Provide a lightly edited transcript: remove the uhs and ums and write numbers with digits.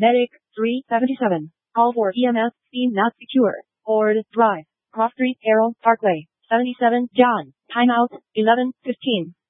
Medic 377. Call for EMS. Scene not secure. Ord Drive. Cross Street Arrow Parkway. 77 John. Timeout 11:15.